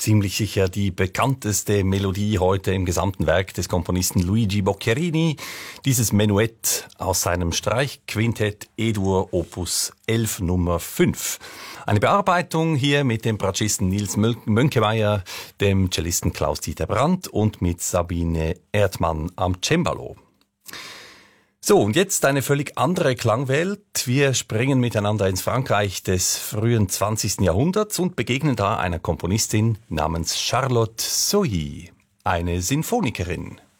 ziemlich sicher die bekannteste Melodie heute im gesamten Werk des Komponisten Luigi Boccherini. Dieses Menuett aus seinem Streichquintett E-Dur Opus 11 Nummer 5. Eine Bearbeitung hier mit dem Bratschisten Nils Mönkemeyer, dem Cellisten Klaus-Dieter Brandt und mit Sabine Erdmann am Cembalo. So, und jetzt eine völlig andere Klangwelt. Wir springen miteinander ins Frankreich des frühen 20. Jahrhunderts und begegnen da einer Komponistin namens Charlotte Sohi, eine Sinfonikerin.